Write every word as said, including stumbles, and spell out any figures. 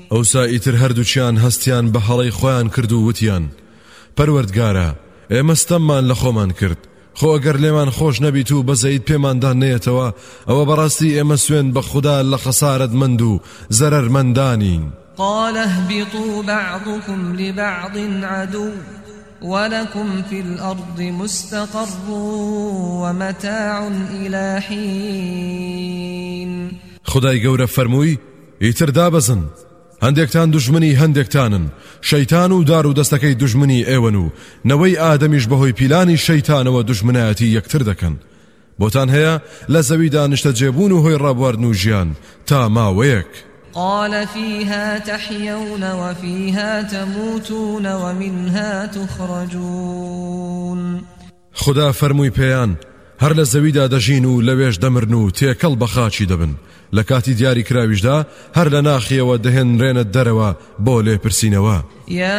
ئەوسا ئیتر هەردووچیان هەستیان بە هەڵەی خۆیان کرد و وتیان پەروەردگارە ئێمە ستەممان لە خۆمان کرد خۆ ئەگەر لێمان خۆش نەبیت و بەزەیت پێماندان نەیەتەوە ئەوە بەڕاستی ئێمە سوێن بە خودا لە خەسارەتمەند و زەرەرمەندانین. قال اهبطوا بعضكم لبعض عدو ولكم في الأرض مستقر ومتاع إلى حين. خدای گەورە فەرمووی ئیتر دابەزن هەندێکتان دوژمنی هەندێکتانن شەیتان و دار و دەستەکەی دوژمنی ئێوەن و نەوەی ئادەمیش بەهۆی پیلانی شەیتانەوە دوژمنایەتی یەکتر دەکەن بۆتان هەیە لە زەویدا نیشتە جێبوون و هۆی ڕابواردن و ژیان تا ماوەیەک. قال فيها تحيون وفيها تموتون ومنها تخرجون. خدا فەرمووی پێیان هەر لە زەویدا دەژین و لەوێش دەمرن و تێکەڵ بە خاچی دەبن لە کاتی دیاری کراویشدا هەر لە ناخیەوە دەهێنرێنە دەرەوە بۆ لێپرسینەوە.